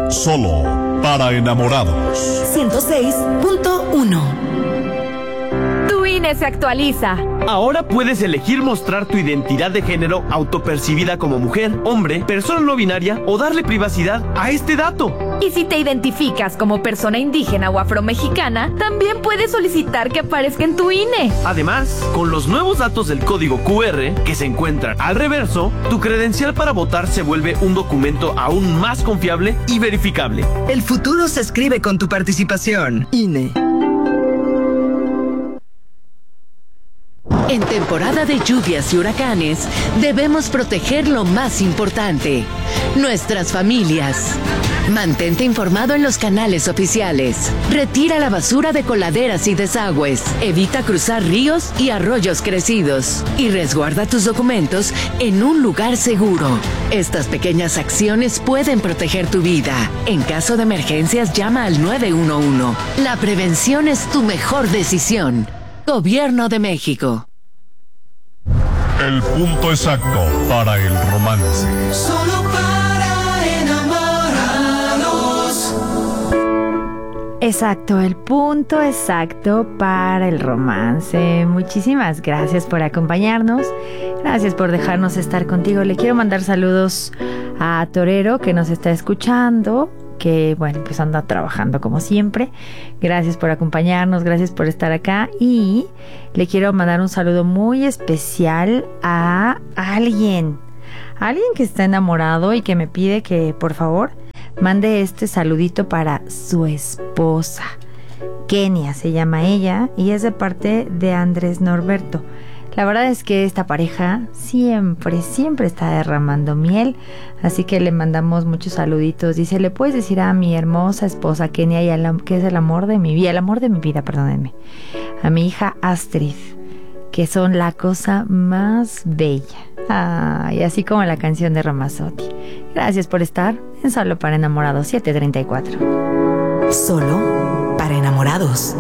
Solo para enamorados. 106.1. Tu INE se actualiza. Ahora puedes elegir mostrar tu identidad de género autopercibida como mujer, hombre, persona no binaria o darle privacidad a este dato. Y si te identificas como persona indígena o afromexicana, también puedes solicitar que aparezca en tu INE. Además, con los nuevos datos del código QR que se encuentran al reverso, tu credencial para votar se vuelve un documento aún más confiable y verificable. El futuro se escribe con tu participación. INE. En temporada de lluvias y huracanes, debemos proteger lo más importante, nuestras familias. Mantente informado en los canales oficiales. Retira la basura de coladeras y desagües. Evita cruzar ríos y arroyos crecidos. Y resguarda tus documentos en un lugar seguro. Estas pequeñas acciones pueden proteger tu vida. En caso de emergencias, llama al 911. La prevención es tu mejor decisión. Gobierno de México. El punto exacto para el romance. Solo para enamorados. Exacto, el punto exacto para el romance. Muchísimas gracias por acompañarnos. Gracias por dejarnos estar contigo. Le quiero mandar saludos a Torero, que nos está escuchando, que bueno, pues anda trabajando como siempre. Gracias por acompañarnos, gracias por estar acá. Y le quiero mandar un saludo muy especial a alguien que está enamorado y que me pide que por favor mande este saludito para su esposa. Kenia se llama ella y es de parte de Andrés Norberto. La verdad es que esta pareja siempre está derramando miel, así que le mandamos muchos saluditos. Dice, ¿le puedes decir a mi hermosa esposa Kenia, que es el amor de mi vida, perdónenme, a mi hija Astrid, que son la cosa más bella? Y así como la canción de Ramazzotti. Gracias por estar en Solo para Enamorados 734. Solo para enamorados.